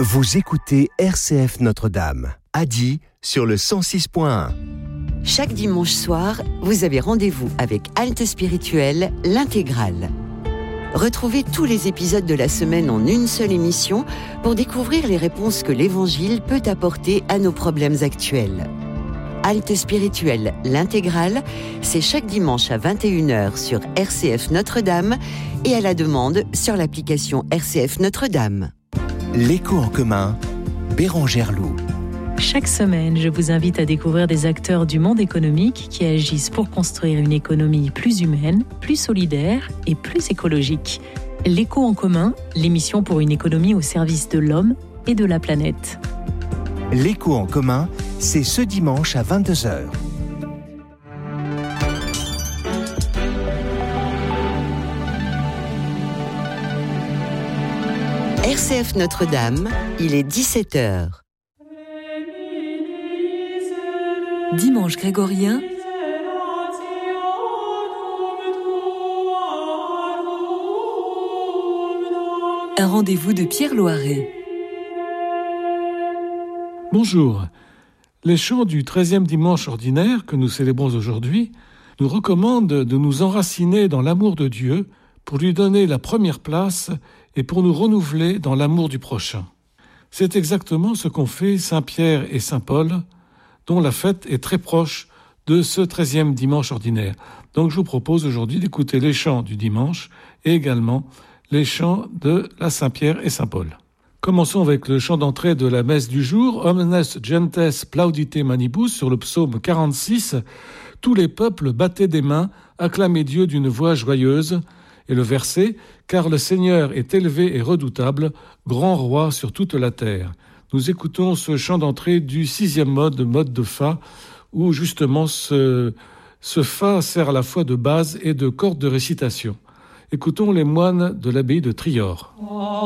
Vous écoutez RCF Notre-Dame, Adi sur le 106.1. Chaque dimanche soir, vous avez rendez-vous avec Halte Spirituelle, l'intégrale. Retrouvez tous les épisodes de la semaine en une seule émission pour découvrir les réponses que l'Évangile peut apporter à nos problèmes actuels. Halte Spirituelle, l'intégrale, c'est chaque dimanche à 21h sur RCF Notre-Dame et à la demande sur l'application RCF Notre-Dame. L'écho en commun, Bérangère Loup. Chaque semaine, je vous invite à découvrir des acteurs du monde économique qui agissent pour construire une économie plus humaine, plus solidaire et plus écologique. L'écho en commun, l'émission pour une économie au service de l'homme et de la planète. L'écho en commun, c'est ce dimanche à 22h. RCF Notre-Dame, il est 17h. Dimanche grégorien, un rendez-vous de Pierre Loiret. Bonjour. Les chants du 13e dimanche ordinaire que nous célébrons aujourd'hui nous recommandent de nous enraciner dans l'amour de Dieu pour lui donner la première place et pour nous renouveler dans l'amour du prochain. C'est exactement ce qu'ont fait Saint Pierre et Saint Paul, dont la fête est très proche de ce 13e dimanche ordinaire. Donc je vous propose aujourd'hui d'écouter les chants du dimanche et également les chants de la Saint-Pierre et Saint-Paul. Commençons avec le chant d'entrée de la messe du jour, Omnes gentes plaudite manibus, sur le psaume 46. Tous les peuples battaient des mains, acclamaient Dieu d'une voix joyeuse. Et le verset, car le Seigneur est élevé et redoutable, grand roi sur toute la terre. Nous écoutons ce chant d'entrée du 6e mode de Fa, où justement ce Fa sert à la fois de base et de corde de récitation. Écoutons les moines de l'abbaye de Trior.